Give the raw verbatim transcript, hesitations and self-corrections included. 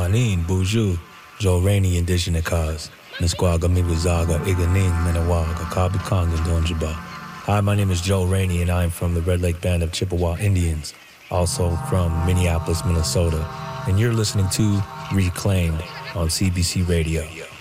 Manin, Buju, Joe Rainey, Indigenous Cause, Nisquaga, Mibuzaga, Iganing, Menawaga, Kabukong, and Donjaba. Hi, my name is Joe Rainey, and I'm from the Red Lake Band of Chippewa Indians, also from Minneapolis, Minnesota. And you're listening to Reclaimed on C B C Radio.